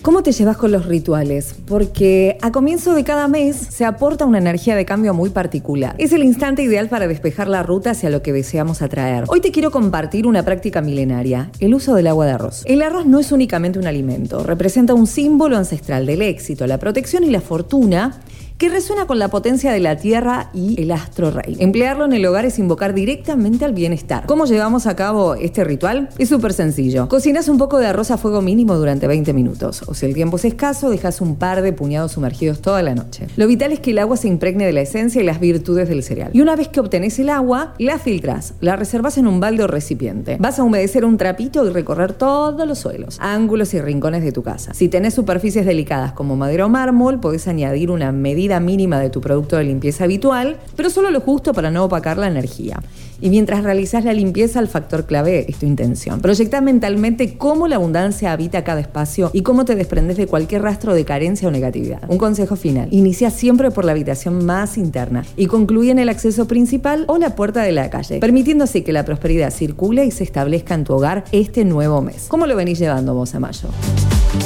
¿Cómo te llevas con los rituales? Porque a comienzo de cada mes se aporta una energía de cambio muy particular. Es el instante ideal para despejar la ruta hacia lo que deseamos atraer. Hoy te quiero compartir una práctica milenaria, el uso del agua de arroz. El arroz no es únicamente un alimento, representa un símbolo ancestral del éxito, la protección y la fortuna, que resuena con la potencia de la tierra y el astro rey. Emplearlo en el hogar es invocar directamente al bienestar. ¿Cómo llevamos a cabo este ritual? Es súper sencillo. Cocinas un poco de arroz a fuego mínimo durante 20 minutos. O si el tiempo es escaso, dejas un par de puñados sumergidos toda la noche. Lo vital es que el agua se impregne de la esencia y las virtudes del cereal. Y una vez que obtenés el agua, la filtrás, la reservas en un balde o recipiente. Vas a humedecer un trapito y recorrer todos los suelos, ángulos y rincones de tu casa. Si tenés superficies delicadas como madera o mármol, podés añadir una medida mínima de tu producto de limpieza habitual, pero solo lo justo para no opacar la energía. Y mientras realizas la limpieza, el factor clave es tu intención. Proyecta mentalmente cómo la abundancia habita cada espacio y cómo te desprendes de cualquier rastro de carencia o negatividad. Un consejo final: inicia siempre por la habitación más interna y concluye en el acceso principal o la puerta de la calle, permitiendo así que la prosperidad circule y se establezca en tu hogar este nuevo mes. ¿Cómo lo venís llevando vos a mayo?